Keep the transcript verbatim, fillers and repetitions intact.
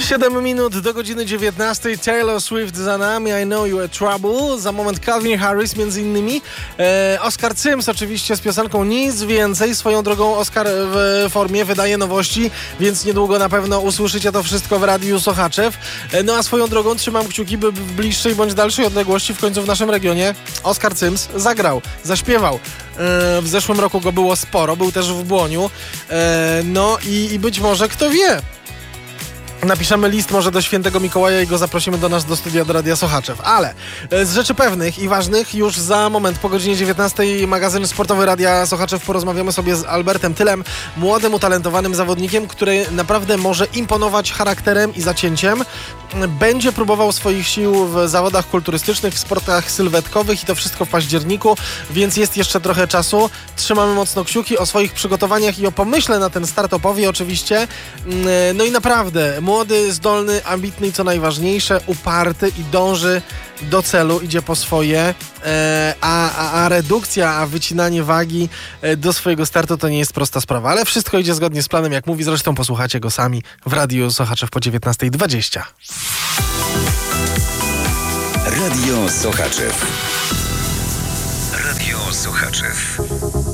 siedem minut do godziny dziewiętnastej. Taylor Swift za nami. I Know You Are Trouble. Za moment Calvin Harris między innymi. E, Oscar Sims oczywiście z piosenką Nic Więcej. Swoją drogą Oscar w formie wydaje nowości, więc niedługo na pewno usłyszycie to wszystko w Radiu Sochaczew. E, no a swoją drogą trzymam kciuki, by w bliższej bądź dalszej odległości w końcu w naszym regionie Oscar Sims zagrał, zaśpiewał. E, w zeszłym roku go było sporo, był też w Błoniu. E, no i, i być może, kto wie, napiszemy list może do świętego Mikołaja i go zaprosimy do nas do studia do Radia Sochaczew. Ale z rzeczy pewnych i ważnych już za moment po godzinie dziewiętnastej magazyn sportowy Radia Sochaczew porozmawiamy sobie z Albertem Tylem, młodym, utalentowanym zawodnikiem, który naprawdę może imponować charakterem i zacięciem. Będzie próbował swoich sił w zawodach kulturystycznych, w sportach sylwetkowych i to wszystko w październiku, więc jest jeszcze trochę czasu. Trzymamy mocno kciuki. O swoich przygotowaniach i o pomyśle na ten start opowie oczywiście. No i naprawdę młody, zdolny, ambitny i co najważniejsze, uparty i dąży do celu, idzie po swoje, e, a, a, a redukcja, a wycinanie wagi e, do swojego startu to nie jest prosta sprawa, ale wszystko idzie zgodnie z planem, jak mówi, zresztą posłuchacie go sami w Radiu Sochaczew po dziewiętnastej dwadzieścia. Radio Sochaczew. Radio Sochaczew.